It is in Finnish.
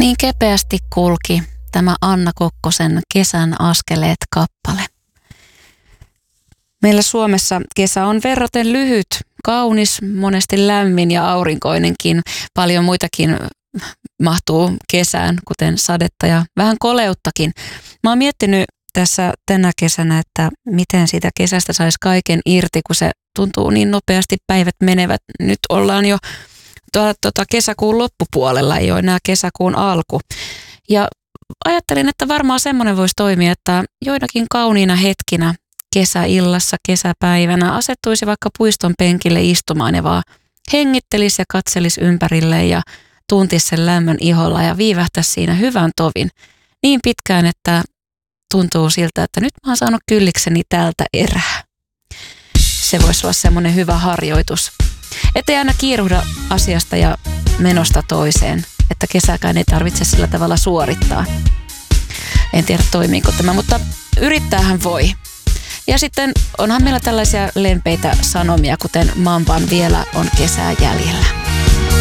Niin kepeästi kulki tämä Anna Kokkosen Kesän askeleet -kappale. Meillä Suomessa kesä on verraten lyhyt, kaunis, monesti lämmin ja aurinkoinenkin. Paljon muitakin mahtuu kesään, kuten sadetta ja vähän koleuttakin. Mä oon miettinyt tässä tänä kesänä, että miten siitä kesästä saisi kaiken irti, kun se tuntuu niin nopeasti, päivät menevät. Nyt ollaan jo kesäkuun loppupuolella, ei ole enää kesäkuun alku. Ja ajattelin, että varmaan semmoinen voisi toimia, että joinakin kauniina hetkinä kesäillassa, kesäpäivänä asettuisi vaikka puiston penkille istumaan ja vaan hengittelisi ja katselisi ympärille ja tuntisi sen lämmön iholla ja viivähtäisi siinä hyvän tovin niin pitkään, että tuntuu siltä, että nyt mä oon saanut kyllikseni tältä erää. Se voisi olla semmoinen hyvä harjoitus. Ettei aina kiiruhda asiasta ja menosta toiseen, että kesäkään ei tarvitse sillä tavalla suorittaa. En tiedä toimiiko tämä, mutta yrittäähän voi. Ja sitten onhan meillä tällaisia lempeitä sanomia, kuten Mamban vielä on kesää jäljellä.